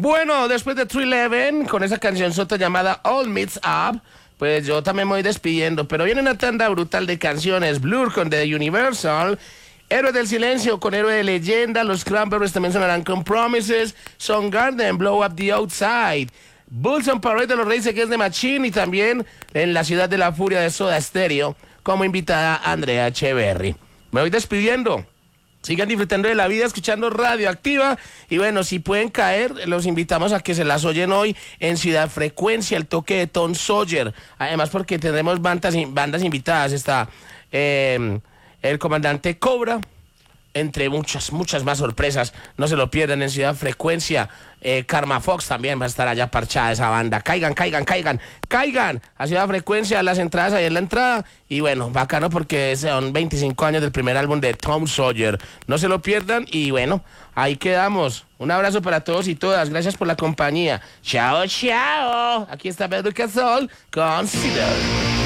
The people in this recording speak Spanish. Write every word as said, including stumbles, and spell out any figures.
Bueno, después de three eleven, con esa canción sota llamada All Meets Up, pues yo también me voy despidiendo. Pero viene una tanda brutal de canciones. Blur con The Universal, Héroes del Silencio con Héroe de Leyenda, los Cranberries también sonarán con Promises, Soundgarden, Blow Up the Outside, Bulls on Parade de los Reyes Against the Machine y también en La Ciudad de la Furia de Soda Stereo como invitada Andrea Echeverry. Me voy despidiendo. Sigan disfrutando de la vida, escuchando Radioactiva. Y bueno, si pueden caer, los invitamos a que se las oyen hoy en Ciudad Frecuencia, el toque de Tom Sawyer. Además, porque tendremos bandas, bandas invitadas. Está eh, el comandante Cobra, entre muchas, muchas más sorpresas. No se lo pierdan en Ciudad Frecuencia. Eh, Karma Fox también va a estar allá parchada esa banda. Caigan, caigan, caigan, caigan a Ciudad Frecuencia, las entradas ahí en la entrada. Y bueno, bacano porque son veinticinco años del primer álbum de Tom Sawyer. No se lo pierdan y bueno, ahí quedamos. Un abrazo para todos y todas. Gracias por la compañía. Chao, chao. Aquí está Pedro Cazol con Cider.